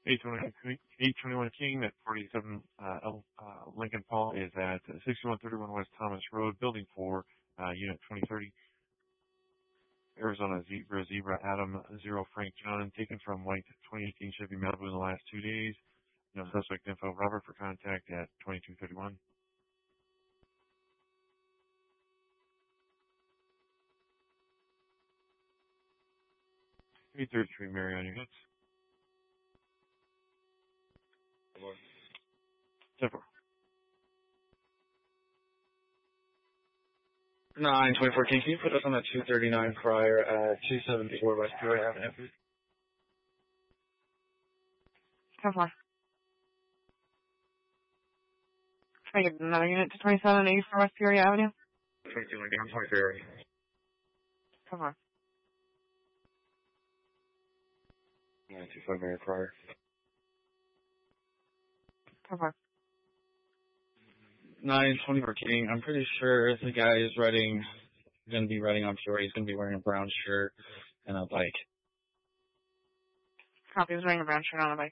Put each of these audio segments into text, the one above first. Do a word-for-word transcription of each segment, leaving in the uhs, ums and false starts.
eight twenty-one King at forty-seven uh, L, uh, Lincoln Paul is at sixty-one thirty-one West Thomas Road, Building four, uh, Unit twenty thirty. Arizona Zebra, Zebra Adam, zero Frank John, taken from white twenty eighteen Chevy Malibu in the last two days. No suspect info. Robert for contact at twenty-two thirty-one. three thirty-three Mary on your hits. Several. nine twenty-four King, can you put us on that two thirty-nine prior at two seventy-four West Peoria Avenue? Come on. Try to get another unit to twenty-seven eighty-four West Peoria Avenue. twenty-two Lincoln, I'm sorry, Peoria. Come on. nine two five Mary prior. Come on. nine twenty-four King, I'm pretty sure the guy is riding, going to be riding on Peoria. He's going to be wearing a brown shirt and a bike. Copy, he's wearing a brown shirt on a bike.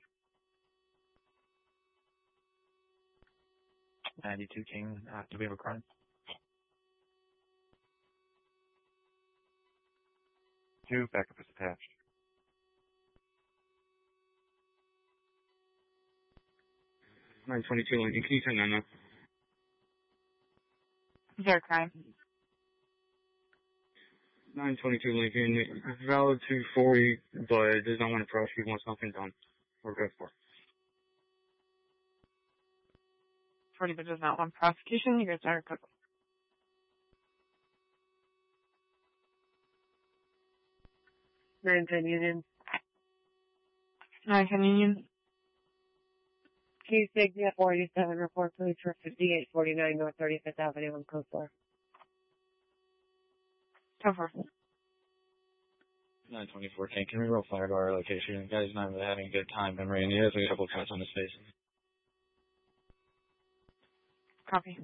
ninety-two King, uh, do we have a crime? Two, backup is attached. nine twenty-two Lincoln, can you turn that on? Is there a crime? nine twenty-two Lincoln, valid two forty, but does not want to prosecute, wants something done. We're good for. forty, but does not want prosecution. You guys are cooked. nine ten Union. nine ten Union. Case Signia forty-seven, report police for fifty-eight forty-nine North thirty-fifth Avenue on Coast four. Go for nine twenty-four King, can we roll fire to our location? The guy's not really having a good time, and Randy has a couple of cuts on his face. Copy.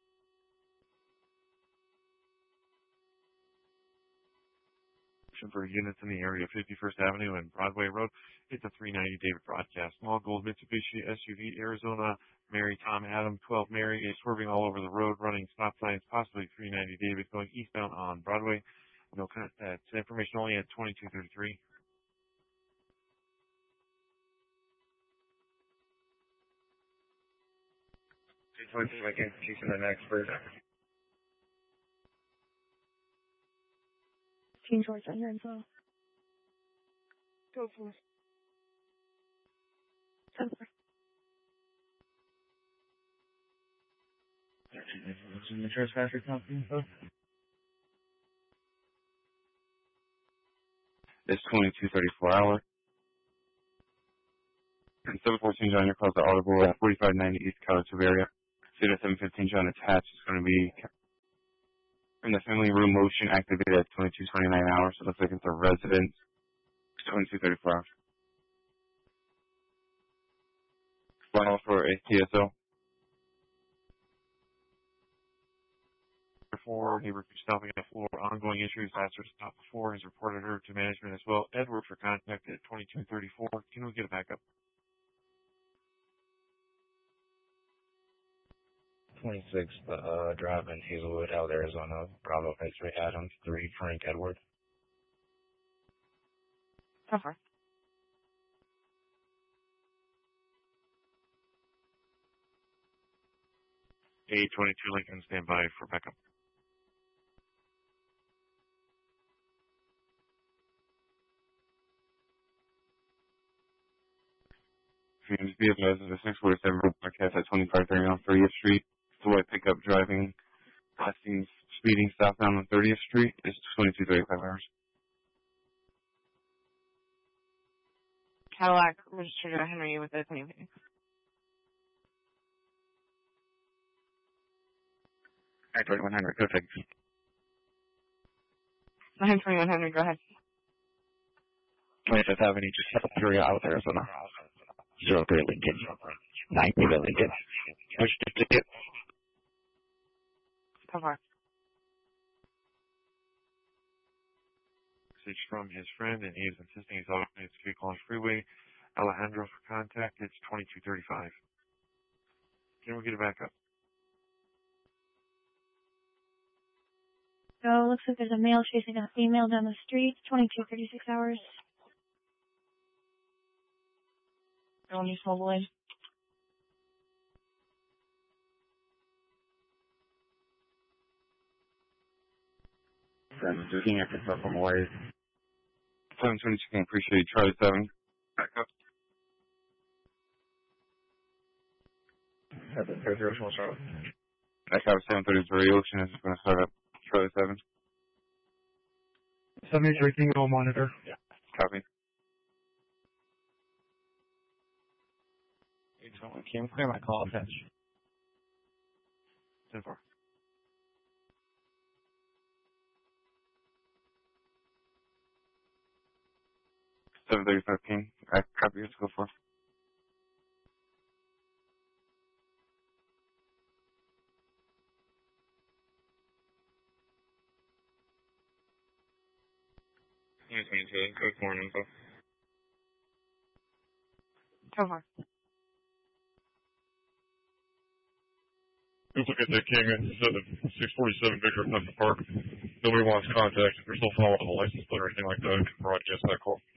For units in the area of fifty-first Avenue and Broadway Road. It's a three ninety David broadcast. Small gold Mitsubishi S U V, Arizona, Mary Tom Adam, twelve Mary is swerving all over the road, running stop signs, possibly three ninety David, going eastbound on Broadway. No contact. Information only at twenty-two thirty-three. twenty-two Lincoln, chasing the next bird. King George on your info. Go for it. Go for it. In the trespasser company info? It's twenty-two thirty-four hour. And seven fourteen John, your calls are audible at forty-five ninety East College area. City seven fifteen John attached is going to be in the family room motion activated at twenty-two twenty-nine hours. So it looks like it's a residence. twenty-two thirty-four hours. Final for a T S O. Four, neighbor stopping at floor, ongoing issues, after stop before, has reported her to management as well. Edward for contact at twenty-two thirty-four. Can we get a backup? twenty-sixth uh, Drive in Hazelwood, out Arizona. Bravo X-ray Adams, three Frank Edward. Go for it. eight twenty-two Lincoln, stand by for backup. James B. advised the six forty-seven broadcast at twenty-five thirty on thirtieth Street. The white pickup driving, passing, speeding southbound on thirtieth Street is twenty-two thirty-five hours. Cadillac registered to Henry with the twenty. nine twenty-one hundred, go take. nine twenty-one hundred, go ahead. twenty-fifth Avenue, just south of Peoria, out Arizona. zero three Lincoln. ninety Lincoln. Push the ticket. Go for it. Message from his friend, and he is insisting he's off the vehicle on freeway. Alejandro for contact. It's twenty-two thirty-five. Can we get it back up? So looks like there's a male chasing a female down the street. twenty-two thirty-six hours. Going just mobile in. I'm looking at the purple boys. seven twenty-two, can appreciate it. Charlie seven. Back up. seven thirty, small Charlie. Back up, seven thirty-three. Ocean is going to start up. Charlie seven. seventy-three, Kingo monitor. Yeah. Copy. Can you clear my call attach? ten four. seven thirty-five, King. I copy. Let's go for. Good morning, info. So far. Let's look at the King instead of six forty-seven Victor Park. Nobody wants contact. If you're still following the license plate or anything like that, broadcast that call.